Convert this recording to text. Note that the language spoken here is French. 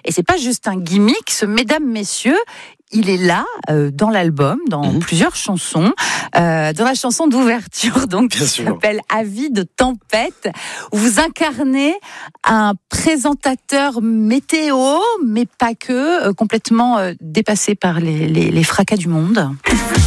Et c'est pas juste un gimmick, mesdames, messieurs. Il est là dans l'album, dans plusieurs chansons, dans la chanson d'ouverture, donc qui s'appelle Avis de tempête, où vous incarnez un présentateur météo, mais pas que, complètement dépassé par les fracas du monde.